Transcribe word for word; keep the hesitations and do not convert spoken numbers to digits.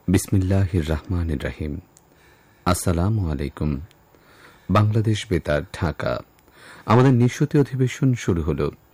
বিসমিল্লাহির রহমানির রহিম। আসসালামু আলাইকুম। বাংলাদেশ বেতার, ঢাকা। আমাদের নিঃশতি অধিবেশন শুরু হল।